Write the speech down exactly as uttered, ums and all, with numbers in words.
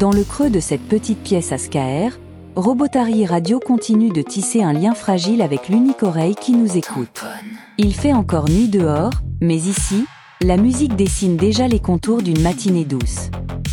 Dans le creux de cette petite pièce à Skaer, Robotary Radio continue de tisser un lien fragile avec l'unique oreille qui nous écoute. Il fait encore nuit dehors, mais ici, la musique dessine déjà les contours d'une matinée douce.